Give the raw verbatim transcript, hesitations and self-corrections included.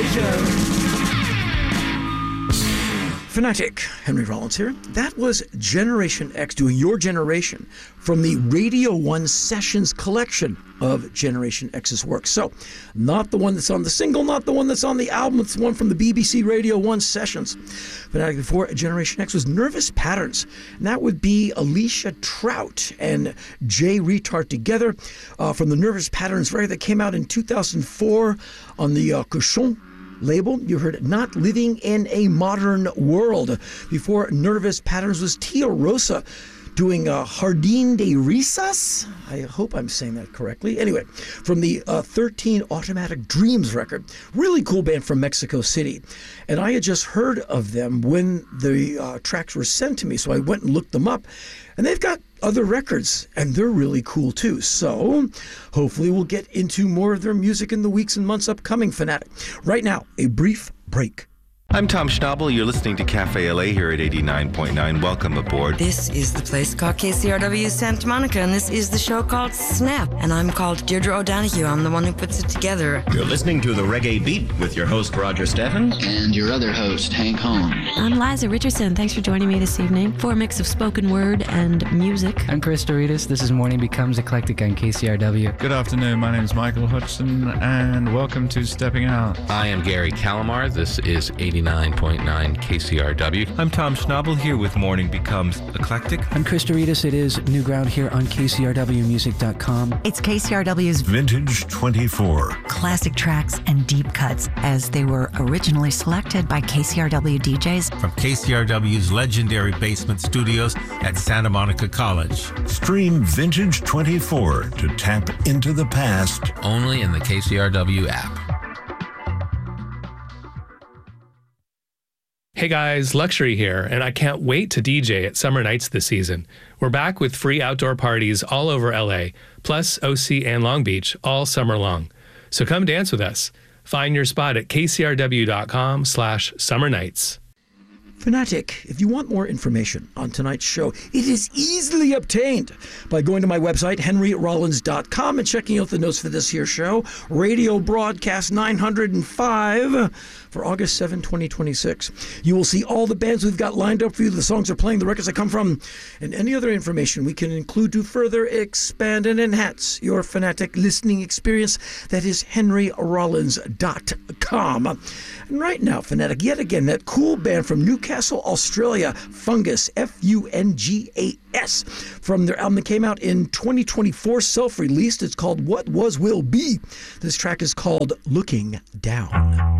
Show. Fanatic, Henry Rollins here. That was Generation X doing Your Generation from the Radio one Sessions collection of Generation X's work. So, not the one that's on the single, not the one that's on the album, it's the one from the B B C Radio one Sessions. Fanatic before Generation X was Nervous Patterns, and that would be Alicia Trout and Jay Retard together uh, from the Nervous Patterns record that came out in two thousand four on the uh, Cochon label. You heard Not Living in a Modern World. Before Nervous Patterns was Tia Rosa doing uh, Jardín de Risas. I hope I'm saying that correctly. Anyway, from the uh, thirteen Automatic Dreams record. Really cool band from Mexico City. And I had just heard of them when the uh, tracks were sent to me, so I went and looked them up. And they've got other records, and they're really cool too. So hopefully we'll get into more of their music in the weeks and months upcoming, Fanatic. Right now, a brief break. I'm Tom Schnabel. You're listening to Cafe L A here at eighty-nine point nine. Welcome aboard. This is the place called K C R W Santa Monica, and this is the show called Snap. And I'm called Deirdre O'Donoghue. I'm the one who puts it together. You're listening to The Reggae Beat with your host, Roger Steffens. And your other host, Hank Holmes. I'm Liza Richardson. Thanks for joining me this evening for a mix of spoken word and music. I'm Chris Doritas. This is Morning Becomes Eclectic on K C R W. Good afternoon. My name is Michael Hudson, and welcome to Stepping Out. I am Gary Calamar. This is eighty-nine point nine K C R W. I'm Tom Schnabel here with Morning Becomes Eclectic. I'm Chris Doritas. It is New Ground here on K C R W music dot com. It's K C R W's Vintage twenty-four. Classic tracks and deep cuts as they were originally selected by K C R W D Js. From K C R W's legendary basement studios at Santa Monica College. Stream Vintage twenty-four to tap into the past. Only in the K C R W app. Hey guys, Luxury here, and I can't wait to D J at Summer Nights this season. We're back with free outdoor parties all over L A, plus O C and Long Beach all summer long. So come dance with us. Find your spot at kcrw.com slash summer nights. Fanatic, if you want more information on tonight's show, it is easily obtained by going to my website, henry rollins dot com, and checking out the notes for this here show, radio broadcast nine hundred five for August seventh, twenty twenty-six. You will see all the bands we've got lined up for you, the songs they're playing, the records they come from, and any other information we can include to further expand and enhance your Fanatic listening experience. That is henry rollins dot com. And right now, Fanatic, yet again, that cool band from Newcastle, Australia, Fungus, F U N G A S, from their album that came out in twenty twenty-four, self-released. It's called What Was Will Be. This track is called Looking Down.